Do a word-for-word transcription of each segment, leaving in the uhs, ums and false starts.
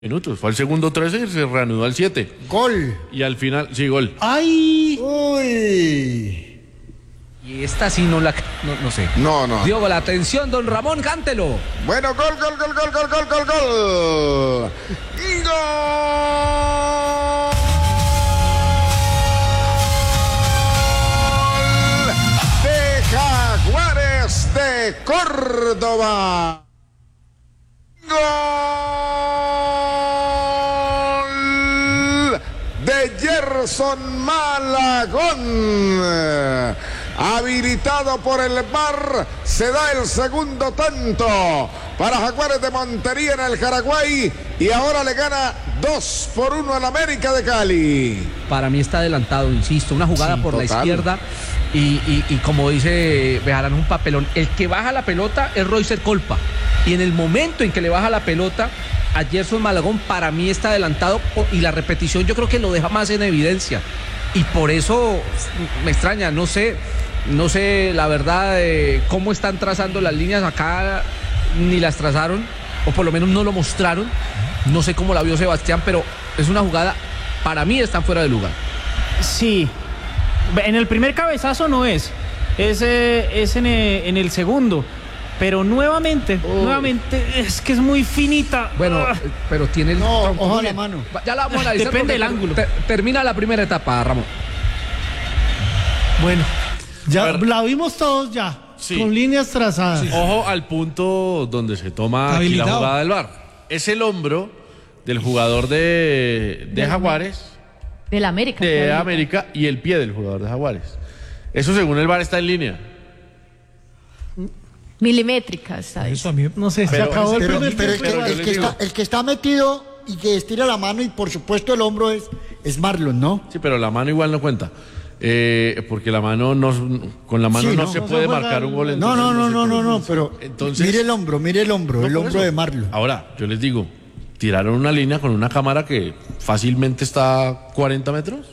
minutos. Fue al segundo trece y se reanudó al siete. Gol. Y al final, sí, gol. ¡Ay! ¡Uy! Y esta sí no la... No, no sé. No, no. Dio la atención, don Ramón, cántelo. Bueno, gol, gol, gol, gol, gol, gol, gol, gol. ¡Gol! De Jaguares de Córdoba. ¡Gol! De Gerson Malagón. Habilitado por el V A R, se da el segundo tanto para Jaguares de Montería en el Jaraguay y ahora le gana dos por uno al América de Cali. Para mí está adelantado, insisto, una jugada Sí, por total. la izquierda y, y, y como dice Bejarano, un papelón. El que baja la pelota es Roycer Colpa y en el momento en que le baja la pelota a Gerson Malagón, para mí está adelantado y la repetición yo creo que lo deja más en evidencia y por eso me extraña, no sé. No sé la verdad de cómo están trazando las líneas acá, ni las trazaron, o por lo menos no lo mostraron. No sé cómo la vio Sebastián, pero es una jugada, para mí están fuera de lugar. Sí, en el primer cabezazo no es, es, eh, es en, eh, en el segundo, pero nuevamente, Uy. nuevamente, es que es muy finita. Bueno, Ah. pero tiene el... No, tronco ojo a muy la bien. mano. Ya la vamos a analizar. Depende porque del ángulo. te- termina la primera etapa, Ramón. Bueno, ya A ver. la vimos todos ya, Sí. con líneas trazadas. Ojo al punto donde se toma aquí la Habilitado. jugada del V A R. Es el hombro del jugador de, de Jaguares, Del América. de claro. América, y el pie del jugador de Jaguares. Eso según el V A R está en línea. Milimétrica, ¿sabes? Eso a mí, no sé, se Pero- acabó el Pero, primer pero el, tiempo. que, yo el les que digo. está, el que está metido y que estira la mano y por supuesto el hombro es, es Marlon, ¿no? Sí, pero la mano igual no cuenta. Eh, porque la mano no, con la mano Sí, no, no, se no puede se juega marcar un gol. el- No, entonces no, no, sé no, cómo no, no, funciona. pero Entonces, mire el hombro, mire el hombro, no, el por hombro eso. de Marlon. Ahora, yo les digo, tiraron una línea con una cámara que fácilmente está a cuarenta metros.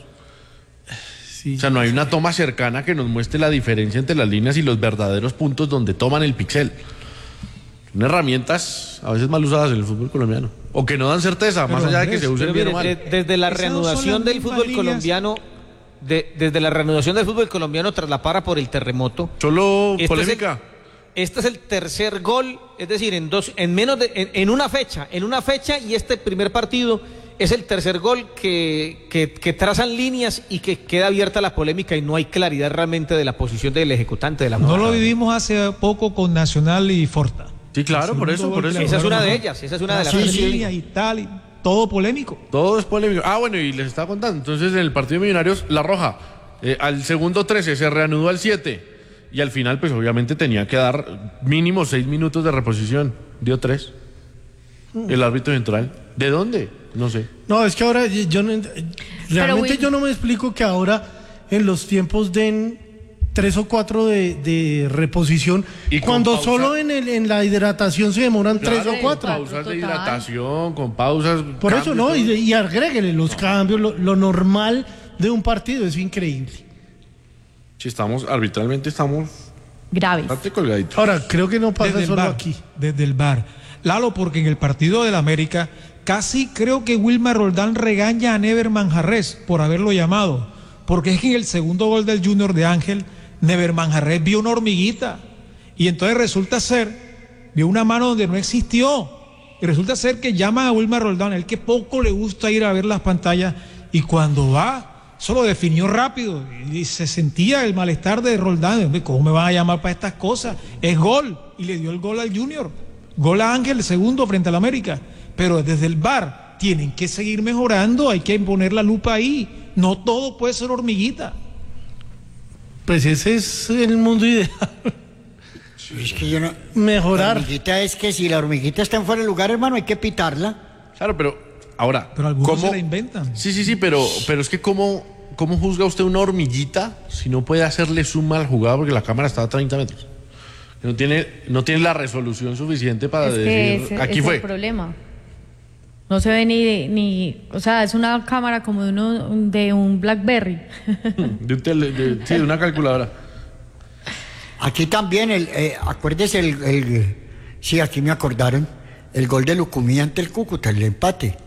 Sí. O sea, no hay una toma cercana que nos muestre la diferencia entre las líneas y los verdaderos puntos donde toman el pixel. Son herramientas a veces mal usadas en el fútbol colombiano. O que no dan certeza, más allá de que Andrés, se usen pero bien o mire, mal. de- desde la Esas son reanudación las del mismas fútbol líneas. colombiano, de- desde la reanudación del fútbol colombiano tras la para por el terremoto. Solo Este polémica. Es el, este es el tercer gol, es decir, en dos, en menos de, en, en una fecha, en una fecha y este primer partido es el tercer gol que, que, que trazan líneas y que queda abierta la polémica y no hay claridad realmente de la posición del ejecutante de la No jugada. lo vivimos hace poco con Nacional y Forta. Sí, claro, por eso, por eso. Esa es una de ellas, esa es una de las Sí, Las sí. líneas y tal, y todo polémico. Todo es polémico. Ah, bueno, y les estaba contando. Entonces, en el partido de Millonarios, la roja, eh, al segundo trece se reanudó al siete. Y al final, pues obviamente tenía que dar mínimo seis minutos de reposición. Dio tres. El árbitro central. ¿De dónde? No sé. No, es que ahora yo no, realmente Will- yo no me explico que ahora en los tiempos den tres o cuatro de, de reposición Y con cuando pausa. solo en, el, en la hidratación se demoran tres Claro, o cuatro. Pausas de Total. hidratación, con pausas. Por eso, ¿no? Y, cambios, y agréguele los cambios, lo, lo normal de un partido, es increíble. Si estamos, arbitralmente estamos Graves. bastante colgaditos. Ahora, creo que no pasa Desde el solo bar, aquí. desde el bar. Lalo, porque en el partido del América casi creo que Wilmar Roldán regaña a Never Manjarres por haberlo llamado. Porque es que en el segundo gol del Junior de Ángel, Never Manjarres vio una hormiguita. Y entonces resulta ser, vio una mano donde no existió. Y resulta ser que llaman a Wilmar Roldán, el que poco le gusta ir a ver las pantallas. Y cuando va, solo definió rápido. Y se sentía el malestar de Roldán. Hombre, ¿cómo me van a llamar para estas cosas? Es gol. Y le dio el gol al Junior. Gol a Ángel, el segundo frente al América. Pero desde el V A R tienen que seguir mejorando. Hay que poner la lupa ahí. No todo puede ser hormiguita. Pues ese es el mundo ideal. Es que yo no... La Mejorar. hormiguita es que si la hormiguita está en fuera de lugar, hermano, hay que pitarla. Claro, pero ahora. Pero algunos ¿cómo- se la inventan. Sí, sí, sí, pero, pero es que ¿cómo, ¿cómo juzga usted una hormiguita si no puede hacerle zoom al jugador porque la cámara está a treinta metros? No tiene, no tiene la resolución suficiente para Es que decir, ese aquí es fue. el problema. No se ve ni, ni, o sea, es una cámara como de, uno, de un BlackBerry. De, un tele- de- sí, de una calculadora. Aquí también, el, eh, acuérdese el, el... Sí, aquí me acordaron. el gol de Lucumí ante el Cúcuta, el empate.